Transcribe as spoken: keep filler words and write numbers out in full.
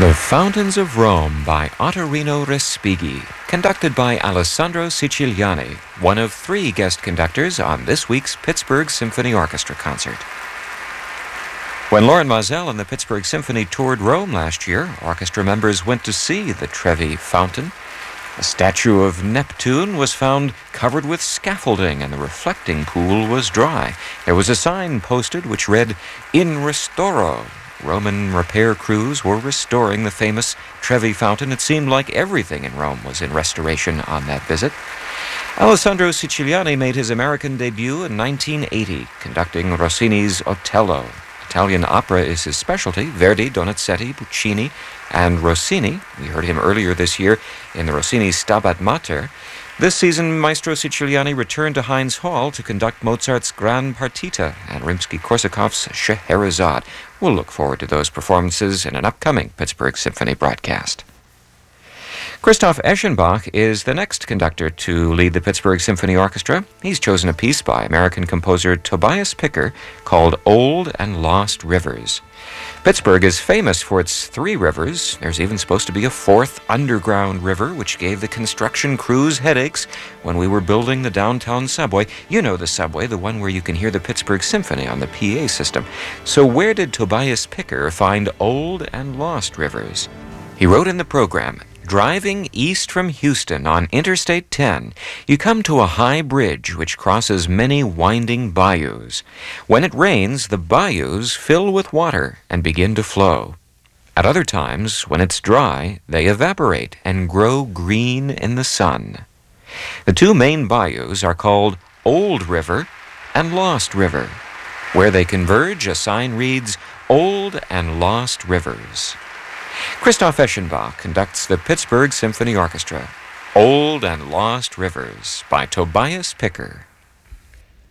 The Fountains of Rome by Ottorino Respighi, conducted by Alessandro Siciliani, one of three guest conductors on this week's Pittsburgh Symphony Orchestra concert. When Lorin Maazel and the Pittsburgh Symphony toured Rome last year, orchestra members went to see the Trevi Fountain. A statue of Neptune was found covered with scaffolding, and the reflecting pool was dry. There was a sign posted which read, "In Restoro." Roman repair crews were restoring the famous Trevi Fountain. It seemed like everything in Rome was in restoration on that visit. Alessandro Siciliani made his American debut in nineteen eighty, conducting Rossini's Otello. Italian opera is his specialty. Verdi, Donizetti, Puccini, and Rossini. We heard him earlier this year in the Rossini Stabat Mater. This season, Maestro Siciliani returned to Heinz Hall to conduct Mozart's Gran Partita and Rimsky-Korsakov's Scheherazade. We'll look forward to those performances in an upcoming Pittsburgh Symphony broadcast. Christoph Eschenbach is the next conductor to lead the Pittsburgh Symphony Orchestra. He's chosen a piece by American composer Tobias Picker called Old and Lost Rivers. Pittsburgh is famous for its three rivers. There's even supposed to be a fourth underground river, which gave the construction crews headaches when we were building the downtown subway. You know the subway, the one where you can hear the Pittsburgh Symphony on the P A system. So where did Tobias Picker find old and lost rivers? He wrote in the program, "Driving east from Houston on Interstate ten, you come to a high bridge which crosses many winding bayous. When it rains, the bayous fill with water and begin to flow. At other times, when it's dry, they evaporate and grow green in the sun. The two main bayous are called Old River and Lost River. Where they converge, a sign reads, Old and Lost Rivers." Christoph Eschenbach conducts the Pittsburgh Symphony Orchestra, Old and Lost Rivers by Tobias Picker.